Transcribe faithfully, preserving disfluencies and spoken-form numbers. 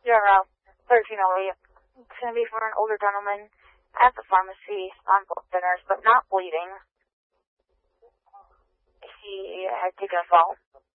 You're uh, thirteen oh eight. It's going to be for an older gentleman at the pharmacy on blood thinners, but not bleeding. He had taken a fall.